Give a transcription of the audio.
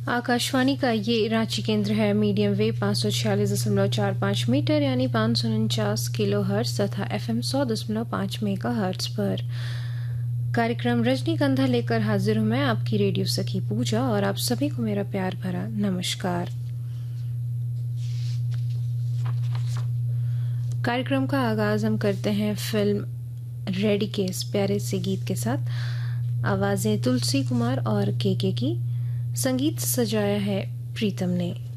आकाशवाणी का ये रांची केंद्र है। मीडियम वेव 546.45 मीटर यानी 549 किलो हर्ट्ज तथा FM 100.5 मेगा हर्ट्ज पर कार्यक्रम रजनीगंधा लेकर हाजिर हूं मैं, आपकी रेडियो सखी पूजा, और आप सभी को मेरा प्यार भरा नमस्कार। कार्यक्रम का आगाज हम करते हैं फिल्म रेडी के इस प्यारे से गीत के साथ। आवाजें तुलसी कुमार और के की, संगीत सजाया है प्रीतम ने।